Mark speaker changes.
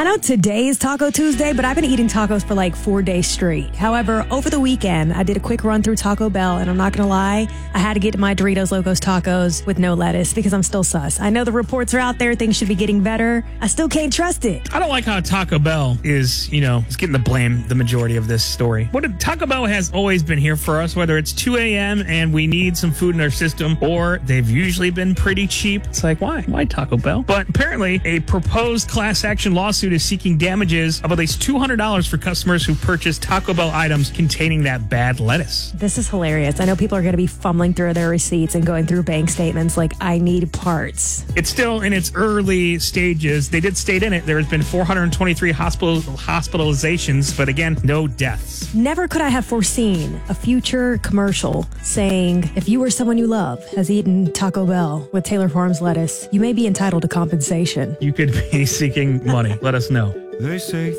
Speaker 1: know today is Taco Tuesday, but I've been eating tacos for like 4 days straight. However, over the weekend, I did a quick run through Taco Bell, and I'm not going to lie, I had to get my Doritos Locos Tacos with no lettuce because I'm still sus. I know the reports are out there, things should be getting better. I still can't trust it.
Speaker 2: I don't like how Taco Bell is getting the blame the majority of this story. Taco Bell has always been here for us, whether it's 2 a.m. and we need some food in our system, or they've usually been pretty cheap. It's like, why? Why Taco Bell? But apparently, a proposed class action lawsuit is seeking damages of at least $200 for customers who purchase Taco Bell items containing that bad lettuce.
Speaker 1: This is hilarious. I know people are going to be fumbling through their receipts and going through bank statements like, I need parts.
Speaker 2: It's still in its early stages. They did state in it there has been 423 hospitalizations, but again, no deaths.
Speaker 1: Never could I have foreseen a future commercial saying, if you or someone you love has eaten Taco Bell with Taylor Farms lettuce, you may be entitled to compensation.
Speaker 2: You could be seeking money. Let us know.
Speaker 3: They say